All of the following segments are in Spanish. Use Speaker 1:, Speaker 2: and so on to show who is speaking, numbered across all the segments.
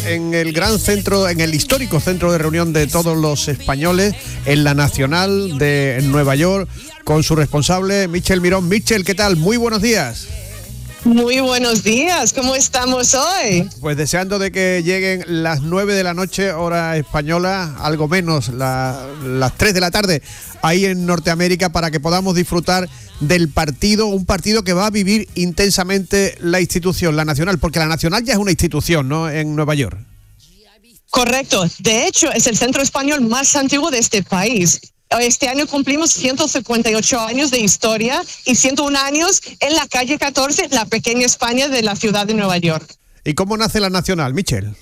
Speaker 1: en el gran centro, en el histórico centro de reunión de todos los españoles, en la Nacional de Nueva York, con su responsable, Michel Mirón. Michel, ¿qué tal? Muy buenos días.
Speaker 2: Muy buenos días, ¿cómo estamos hoy?
Speaker 1: Pues deseando de que lleguen las 9 de la noche, hora española, algo menos, las 3 de la tarde, ahí en Norteamérica, para que podamos disfrutar del partido, un partido que va a vivir intensamente la institución, la Nacional, porque la Nacional ya es una institución, ¿no?, en Nueva York.
Speaker 2: Correcto, de hecho es el centro español más antiguo de este país. Este año cumplimos 158 años de historia y 101 años en la calle 14, la pequeña España de la ciudad de Nueva York.
Speaker 1: ¿Y cómo nace la Nacional, Michel?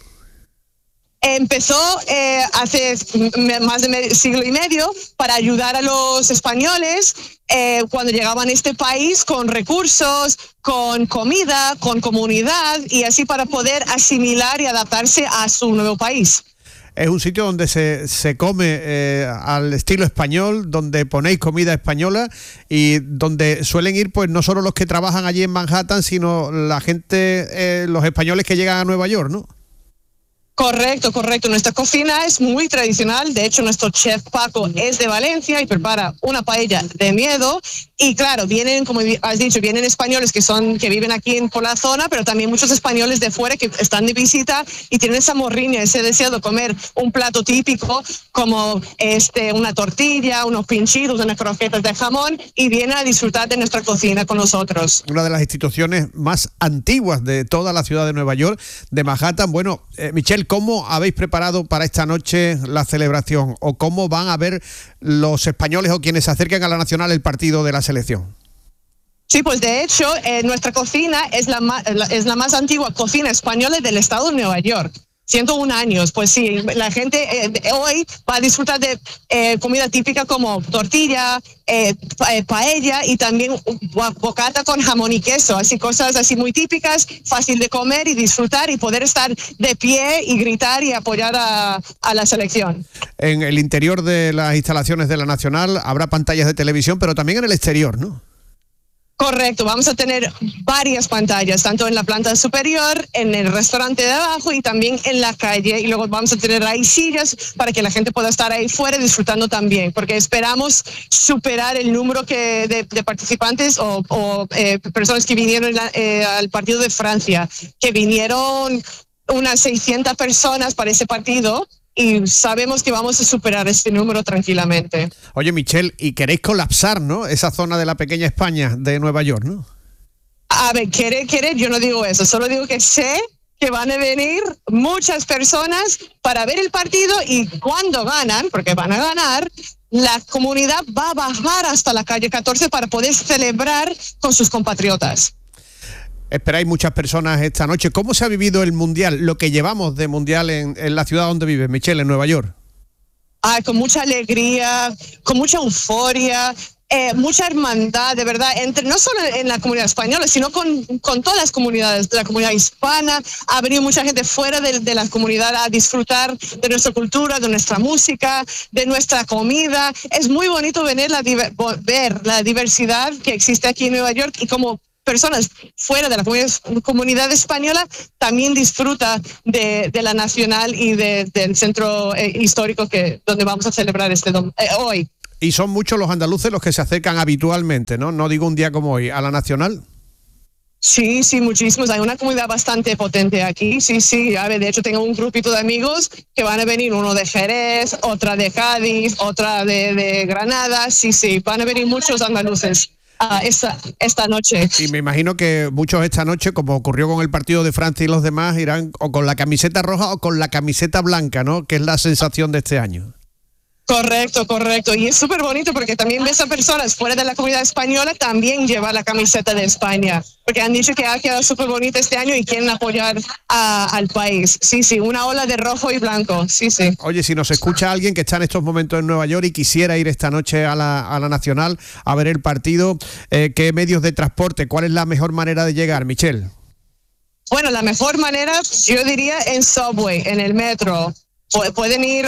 Speaker 2: Empezó hace más de siglo y medio para ayudar a los españoles cuando llegaban a este país con recursos, con comida, con comunidad y así para poder asimilar y adaptarse a su nuevo país.
Speaker 1: Es un sitio donde se come al estilo español, donde ponéis comida española y donde suelen ir pues no solo los que trabajan allí en Manhattan, sino la gente, los españoles que llegan a Nueva York, ¿no?
Speaker 2: Correcto. Nuestra cocina es muy tradicional. De hecho, nuestro chef Paco es de Valencia y prepara una paella de miedo. Y claro, vienen, como has dicho, vienen españoles que viven aquí por la zona, pero también muchos españoles de fuera que están de visita y tienen esa morriña, ese deseo de comer un plato típico como una tortilla, unos pinchitos, unas croquetas de jamón y vienen a disfrutar de nuestra cocina con nosotros.
Speaker 1: Una de las instituciones más antiguas de toda la ciudad de Nueva York, de Manhattan. Bueno, Michel, ¿cómo habéis preparado para esta noche la celebración? ¿O cómo van a ver los españoles o quienes se acerquen a la Nacional el partido de la selección?
Speaker 2: Sí, pues de hecho, nuestra cocina es la más antigua cocina española del estado de Nueva York. 101 años, pues sí, la gente hoy va a disfrutar de comida típica como tortilla, paella y también bocata con jamón y queso, así cosas así muy típicas, fácil de comer y disfrutar y poder estar de pie y gritar y apoyar a la selección.
Speaker 1: En el interior de las instalaciones de la Nacional habrá pantallas de televisión, pero también en el exterior, ¿no?
Speaker 2: Correcto, vamos a tener varias pantallas, tanto en la planta superior, en el restaurante de abajo y también en la calle. Y luego vamos a tener ahí sillas para que la gente pueda estar ahí fuera disfrutando también, porque esperamos superar el número de participantes o personas que vinieron al partido de Francia, que vinieron unas 600 personas para ese partido. Y sabemos que vamos a superar este número tranquilamente.
Speaker 1: Oye, Michel, y queréis colapsar, ¿no?, esa zona de la pequeña España de Nueva York, ¿no?
Speaker 2: A ver, querer, yo no digo eso, solo digo que sé que van a venir muchas personas para ver el partido y cuando ganan, porque van a ganar, la comunidad va a bajar hasta la calle 14 para poder celebrar con sus compatriotas.
Speaker 1: Esperáis muchas personas esta noche. ¿Cómo se ha vivido el Mundial, lo que llevamos de Mundial en la ciudad donde vives, Michel, en Nueva York?
Speaker 2: Con mucha alegría, con mucha euforia, mucha hermandad, de verdad, no solo en la comunidad española, sino con todas las comunidades, de la comunidad hispana. Ha venido mucha gente fuera de la comunidad a disfrutar de nuestra cultura, de nuestra música, de nuestra comida. Es muy bonito ver la diversidad que existe aquí en Nueva York y cómo personas fuera de la comunidad española también disfruta de la Nacional y del centro histórico donde vamos a celebrar hoy.
Speaker 1: Y son muchos los andaluces los que se acercan habitualmente, ¿no? No digo un día como hoy, a la Nacional.
Speaker 2: Sí, muchísimos. Hay una comunidad bastante potente aquí. Sí. A ver, de hecho, tengo un grupito de amigos que van a venir, uno de Jerez, otra de Cádiz, otra de Granada. Sí, van a venir muchos andaluces. Esta noche.
Speaker 1: Y me imagino que muchos esta noche, como ocurrió con el partido de Francia y los demás, irán o con la camiseta roja o con la camiseta blanca, ¿no? Que es la sensación de este año.
Speaker 2: Correcto. Y es súper bonito porque también ves a personas fuera de la comunidad española también llevar la camiseta de España. Porque han dicho que ha quedado súper bonita este año y quieren apoyar al país. Sí, una ola de rojo y blanco. Sí.
Speaker 1: Oye, si nos escucha alguien que está en estos momentos en Nueva York y quisiera ir esta noche a la Nacional a ver el partido, ¿qué medios de transporte? ¿Cuál es la mejor manera de llegar, Michel?
Speaker 2: Bueno, la mejor manera, yo diría en subway, en el metro. Pueden ir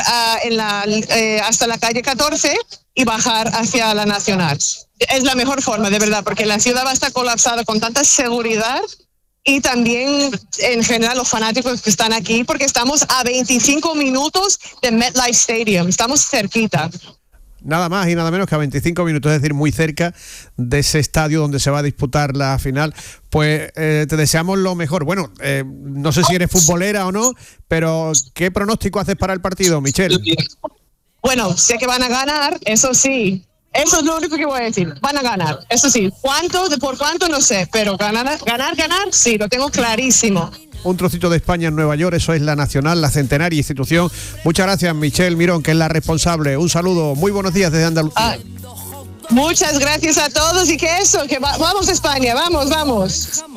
Speaker 2: hasta la calle 14 y bajar hacia la Nacional. Es la mejor forma, de verdad, porque la ciudad va a estar colapsada con tanta seguridad y también en general los fanáticos que están aquí, porque estamos a 25 minutos de MetLife Stadium, estamos cerquita.
Speaker 1: Nada más y nada menos que a 25 minutos, es decir, muy cerca de ese estadio donde se va a disputar la final. Pues te deseamos lo mejor. Bueno, no sé si eres futbolera o no, pero ¿qué pronóstico haces para el partido, Michelle?
Speaker 2: Bueno, sé que van a ganar, eso sí. Eso es lo único que voy a decir. Van a ganar, eso sí. ¿Por cuánto? No sé, pero ganar, sí, lo tengo clarísimo.
Speaker 1: Un trocito de España en Nueva York, eso es la nacional, la centenaria institución. Muchas gracias, Michelle Mirón, que es la responsable. Un saludo, muy buenos días desde Andalucía.
Speaker 2: Muchas gracias a todos y que vamos a España, vamos.